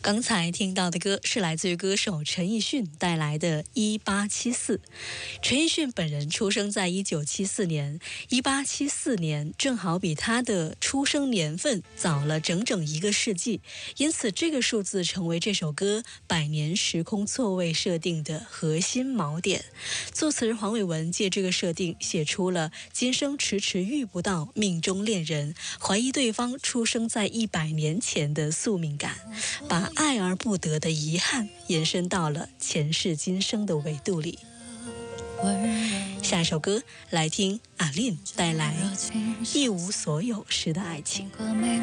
刚才听到的歌是来自于歌手陈奕迅带来的《1874》。陈奕迅本人出生在1974年，1874年正好比他的出生年份早了整整1个世纪，因此这个数字成为这首歌百年时空错位设定的核心锚点。作词人黄伟文借这个设定写出了今生迟迟遇不到命中恋人，怀疑对方出生在100年前的宿命感，把爱而不得的遗憾延伸到了前世今生的维度里。下一首歌来听阿令带来《一无所有时的爱情》。